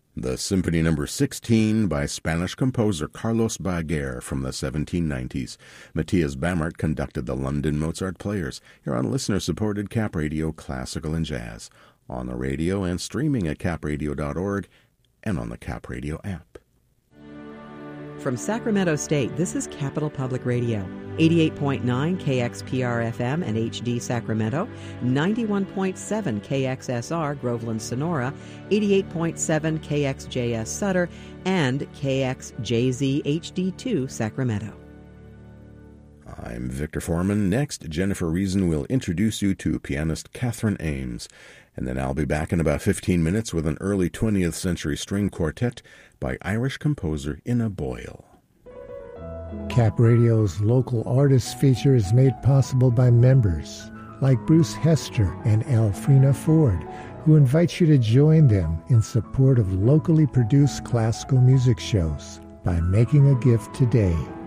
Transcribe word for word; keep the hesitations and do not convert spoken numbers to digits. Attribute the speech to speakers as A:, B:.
A: The Symphony Number sixteen by Spanish composer Carlos Baguer from the seventeen nineties. Matthias Bamert conducted the London Mozart Players here on listener-supported Cap Radio Classical and Jazz, on the radio and streaming at cap radio dot org and on the Cap Radio app.
B: From Sacramento State, this is Capital Public Radio, eighty-eight point nine K X P R F M and H D Sacramento, ninety-one point seven K X S R Groveland Sonora, eighty-eight point seven K X J S Sutter, and K X J Z H D two Sacramento.
A: I'm Victor Foreman. Next, Jennifer Reason will introduce you to pianist Catherine Ames. And then I'll be back in about fifteen minutes with an early twentieth century string quartet by Irish composer Ina Boyle.
C: Cap Radio's local artists feature is made possible by members like Bruce Hester and Alfrena Ford, who invite you to join them in support of locally produced classical music shows by making a gift today.